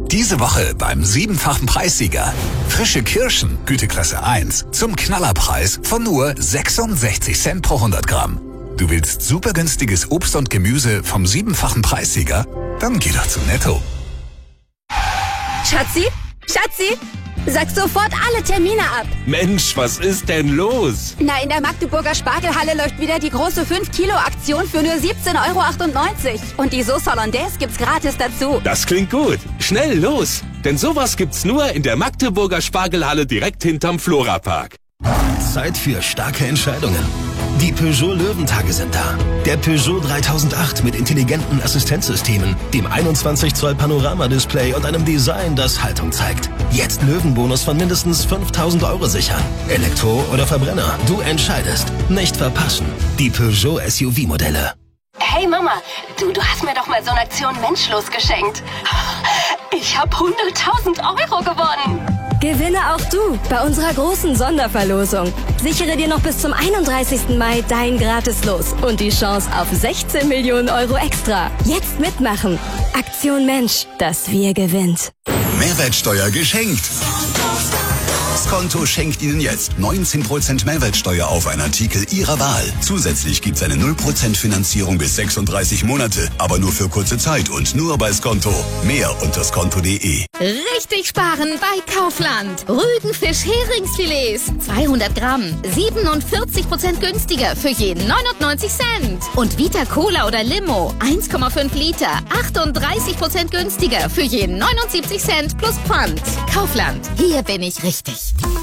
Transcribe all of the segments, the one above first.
Diese Woche beim 7-fachen Preissieger. Frische Kirschen, Güteklasse 1, zum Knallerpreis von nur 66 Cent pro 100 Gramm. Du willst super günstiges Obst und Gemüse vom 7-fachen Preissieger? Dann geh doch zu Netto. Schatzi, sag sofort alle Termine ab. Mensch, was ist denn los? Na, in der Magdeburger Spargelhalle läuft wieder die große 5-Kilo-Aktion für nur 17,98 €. Und die Sauce Hollandaise gibt's gratis dazu. Das klingt gut. Schnell los. Denn sowas gibt's nur in der Magdeburger Spargelhalle direkt hinterm Florapark. Zeit für starke Entscheidungen. Die Peugeot Löwentage sind da. Der Peugeot 3008 mit intelligenten Assistenzsystemen, dem 21 Zoll Panoramadisplay und einem Design, das Haltung zeigt. Jetzt Löwenbonus von mindestens 5.000 € sichern. Elektro oder Verbrenner, du entscheidest. Nicht verpassen. Die Peugeot SUV-Modelle. Hey Mama, du hast mir doch mal so eine Aktion Menschlos geschenkt. Ich habe 100.000 € gewonnen. Gewinne auch du bei unserer großen Sonderverlosung. Sichere dir noch bis zum 31. Mai dein Gratis-Los und die Chance auf 16 Millionen € extra. Jetzt mitmachen. Aktion Mensch, das Wir gewinnt. Mehrwertsteuer geschenkt. Skonto schenkt Ihnen jetzt 19% Mehrwertsteuer auf einen Artikel Ihrer Wahl. Zusätzlich gibt's eine 0% Finanzierung bis 36 Monate, aber nur für kurze Zeit und nur bei Skonto. Mehr unter skonto.de. Richtig sparen bei Kaufland. Rügenfisch Heringsfilets 200 Gramm, 47% günstiger für jeden 99 Cent. Und Vita Cola oder Limo 1,5 Liter, 38% günstiger für jeden 79 Cent plus Pfand. Kaufland, hier bin ich richtig.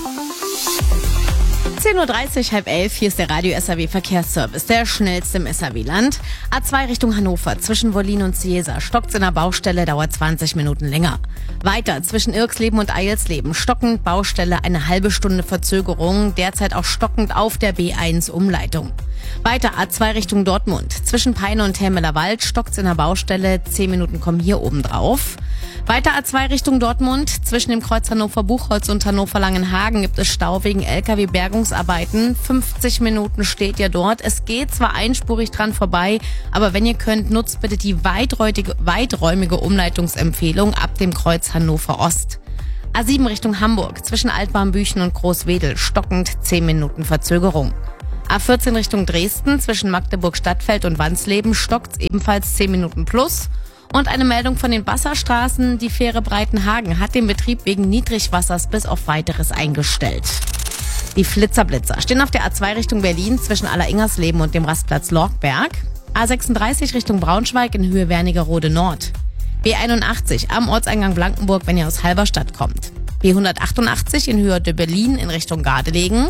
10:30 Uhr, 10:30, hier ist der Radio SAW Verkehrsservice, der schnellste im SAW-Land. A2 Richtung Hannover, zwischen Wollin und Ciesa, stockt's in der Baustelle, dauert 20 Minuten länger. Weiter, zwischen Irksleben und Eilsleben, stockend Baustelle, eine halbe Stunde Verzögerung, derzeit auch stockend auf der B1 Umleitung. Weiter A2 Richtung Dortmund, zwischen Peine und Helmeler Wald, stockt's in der Baustelle, 10 Minuten kommen hier oben drauf. Weiter A2 Richtung Dortmund, zwischen dem Kreuz Hannover-Buchholz und Hannover-Langenhagen gibt es Stau wegen LKW-Bergungsarbeiten. 50 Minuten steht ihr dort. Es geht zwar einspurig dran vorbei, aber wenn ihr könnt, nutzt bitte die weiträumige Umleitungsempfehlung ab dem Kreuz Hannover-Ost. A7 Richtung Hamburg, zwischen Altwarmbüchen und Großwedel, stockend 10 Minuten Verzögerung. A14 Richtung Dresden, zwischen Magdeburg-Stadtfeld und Wansleben, stockt's ebenfalls 10 Minuten plus. Und eine Meldung von den Wasserstraßen, die Fähre Breitenhagen hat den Betrieb wegen Niedrigwassers bis auf Weiteres eingestellt. Die Flitzerblitzer stehen auf der A2 Richtung Berlin zwischen Alleringersleben und dem Rastplatz Lorkberg. A36 Richtung Braunschweig in Höhe Wernigerode Nord. B81 am Ortseingang Blankenburg, wenn ihr aus Halberstadt kommt. B188 in Höhe de Berlin in Richtung Gardelegen.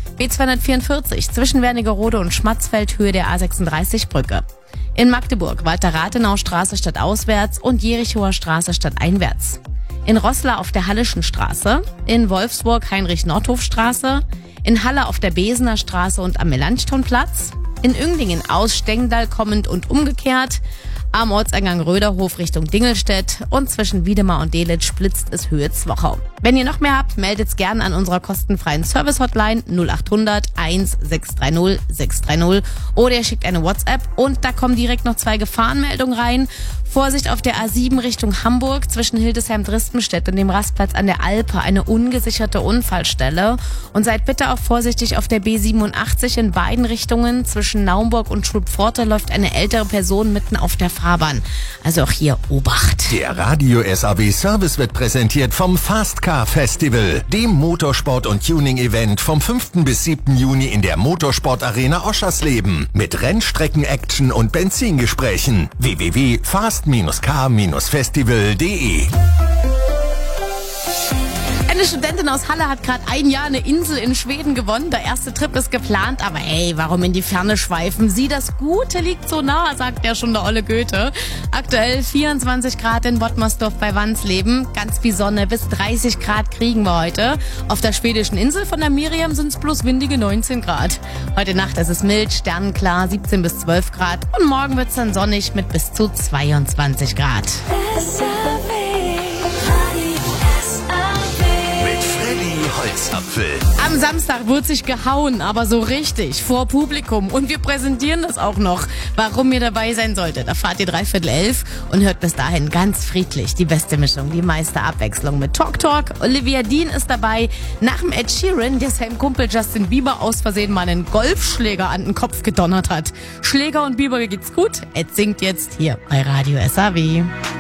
B244 zwischen Wernigerode und Schmatzfeld, Höhe der A36-Brücke. In Magdeburg Walter-Rathenau-Straße stadtauswärts und Jerichower Straße stadteinwärts. In Roßla auf der Hallischen Straße. In Wolfsburg Heinrich-Nordhof-Straße. In Halle auf der Besener Straße und am Melanchthonplatz. In Önglingen aus Stengdal kommend und umgekehrt. Am Ortseingang Röderhof Richtung Dingelstedt und zwischen Wiedemar und Delitzsch blitzt es Höhe Zwochau. Wenn ihr noch mehr habt, meldet's gerne an unserer kostenfreien Service-Hotline 0800 1630 630 oder ihr schickt eine WhatsApp und da kommen direkt noch 2 Gefahrenmeldungen rein. Vorsicht auf der A7 Richtung Hamburg zwischen Hildesheim-Dristenstedt und dem Rastplatz an der Alpe, eine ungesicherte Unfallstelle. Und seid bitte auch vorsichtig auf der B87 in beiden Richtungen. Zwischen Naumburg und Schulpforte läuft eine ältere Person mitten auf der Fahrbahn. Also auch hier Obacht. Der Radio SAW Service wird präsentiert vom Fast Car Festival, dem Motorsport- und Tuning-Event vom 5. bis 7. Juni in der Motorsport-Arena Oschersleben. Mit Rennstrecken-Action und Benzingesprächen. www.fast-car-festival.de. Eine Studentin aus Halle hat gerade ein Jahr eine Insel in Schweden gewonnen. Der erste Trip ist geplant, aber ey, warum in die Ferne schweifen? Sie, das Gute liegt so nah, sagt ja schon der olle Goethe. Aktuell 24 Grad in Wottmersdorf bei Wansleben. Ganz viel Sonne, bis 30 Grad kriegen wir heute. Auf der schwedischen Insel von der Miriam sind es bloß windige 19 Grad. Heute Nacht ist es mild, sternenklar, 17 bis 12 Grad. Und morgen wird es dann sonnig mit bis zu 22 Grad. Mit Freddy Holz. Eisapfel. Am Samstag wird sich gehauen, aber so richtig, vor Publikum. Und wir präsentieren das auch noch. Warum ihr dabei sein solltet, erfahrt ihr 11:45 und hört bis dahin ganz friedlich die beste Mischung, die meiste Abwechslung mit Talk Talk. Olivia Dean ist dabei. Nach dem Ed Sheeran, der seinem Kumpel Justin Bieber aus Versehen mal einen Golfschläger an den Kopf gedonnert hat. Schläger und Bieber geht's gut. Ed singt jetzt hier bei Radio SAW.